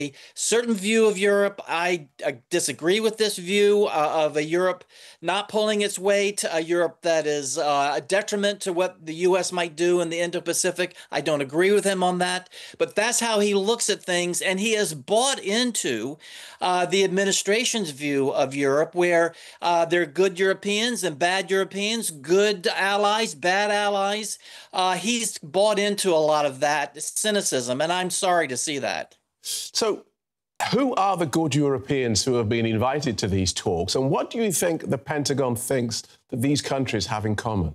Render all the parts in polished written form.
certain view of Europe. I disagree with this view of a Europe not pulling its weight, a Europe that is a detriment to what the U.S. might do in the Indo-Pacific. I don't agree with him on that, but that's how he looks at things, and he has bought into the administration's view of Europe, where there are good Europeans and bad Europeans, good allies, bad allies. He's bought into a lot of that cynicism, and I'm sorry to see that. So, who are the good Europeans who have been invited to these talks, and what do you think the Pentagon thinks that these countries have in common?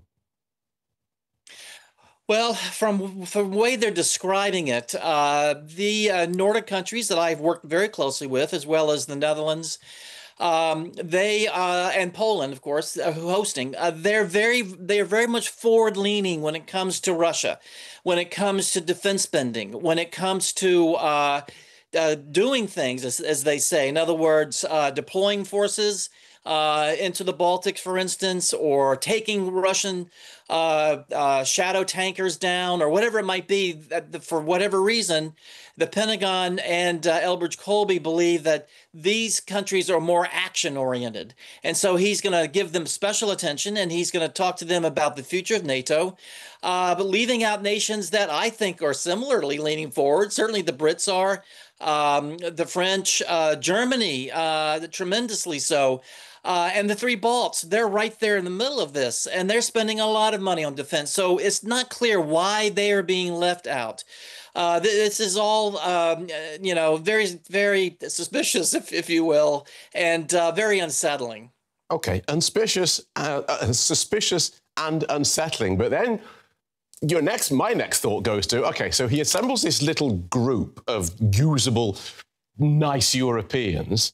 Well, from the way they're describing it, the Nordic countries that I've worked very closely with, as well as the Netherlands, they and Poland, of course, hosting. They are very much forward leaning when it comes to Russia, when it comes to defense spending, when it comes to doing things, as they say. In other words, deploying forces into the Baltics, for instance, or taking Russian shadow tankers down, or whatever it might be. For whatever reason, the Pentagon and Elbridge Colby believe that these countries are more action oriented. And so he's going to give them special attention, and he's going to talk to them about the future of NATO, but leaving out nations that I think are similarly leaning forward. Certainly the Brits are, the French, Germany, tremendously so. And the three Balts, they're right there in the middle of this, and they're spending a lot of money on defense. So it's not clear why they are being left out. This is all, very, very suspicious, if you will, and very unsettling. Okay, suspicious and unsettling. But then my next thought goes to, okay, so he assembles this little group of usable, nice Europeans,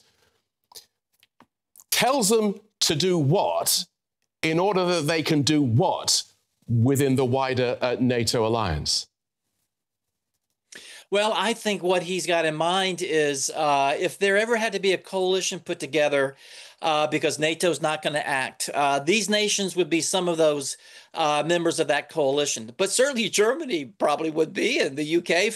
tells them to do what in order that they can do what within the wider NATO alliance? Well, I think what he's got in mind is if there ever had to be a coalition put together because NATO's not going to act, these nations would be some of those members of that coalition. But certainly Germany probably would be, and the UK,